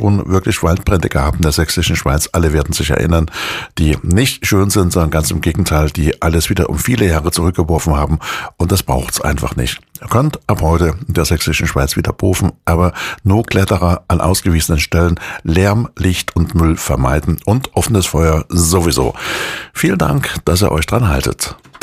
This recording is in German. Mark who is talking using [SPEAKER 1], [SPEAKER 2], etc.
[SPEAKER 1] schon wirklich Waldbrände gehabt in der sächsischen Schweiz. Alle werden sich erinnern, die nicht schön sind, sondern ganz im Gegenteil, die alles wieder um viele Jahre zurückgeworfen haben. Und das braucht's einfach nicht. Ihr könnt ab heute in der sächsischen Schweiz wieder bofen, aber nur Kletterer an ausgewiesenen Stellen, Lärm, Licht und Müll vermeiden und offenes Feuer sowieso. Vielen Dank, dass ihr euch dran haltet.